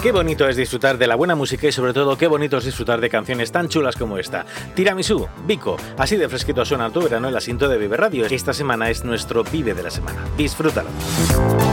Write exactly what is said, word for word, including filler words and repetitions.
Qué bonito es disfrutar de la buena música y sobre todo qué bonito es disfrutar de canciones tan chulas como esta. Tiramisú, Vico, así de fresquito suena tu verano el asiento de Vive Radio. Esta semana es nuestro Vive de la semana. Disfrútalo.